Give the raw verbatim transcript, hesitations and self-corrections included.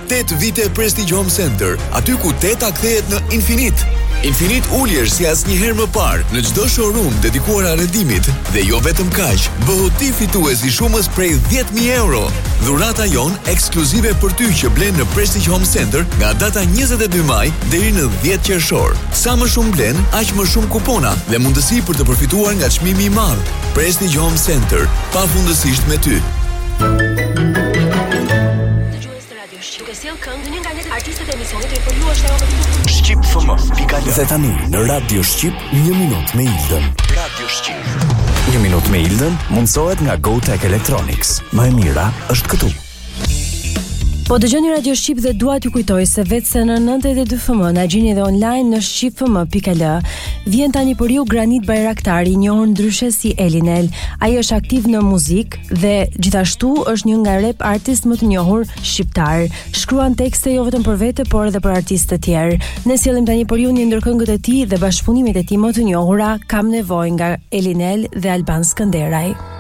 tetë vite Prestige Home Center, aty ku teta kthehet në infinit. Infinit uljesh si asnjëherë më parë në çdo showroom dedikuar arrendimit dhe jo vetëm kaq, bëhu ti fitues i shumës prej dhjetë mijë euro. Dhurata jon ekskluzive për ty që blen në Prestige Home Center nga data njëzet e dy maj deri në dhjetë qershor. Sa më shumë blen, aq më shumë kupona dhe mundësi për të përfituar nga çmimi i madh. Prestige Home Center, pafundësisht me ty. Shqip F M Dhe tani në Radio Shqip një minut me Ildën. Radio Shqip. Një minut me Ildën mundsohet nga GoTech Electronics. Më e mira është këtu. Po dëgjoni Radio Shqip dhe dua t'ju kujtoj se vetë në nëntëdhjetë e dy F M na gjeni edhe online në shqip f m pikë l. Vjen tani për ju Granit Bajraktari, i njohur ndryshe si Elinel. Ai është aktiv në muzikë dhe gjithashtu është një nga rap artist më të njohur shqiptar. Shkruan tekste jo vetëm për vete, por edhe për artistë të tjerë. Ne sjellim tani për ju një ndër këngët e tij dhe bashkëpunimet e tij më të njohura, Kam nevojë nga Elinel dhe Alban Skënderaj.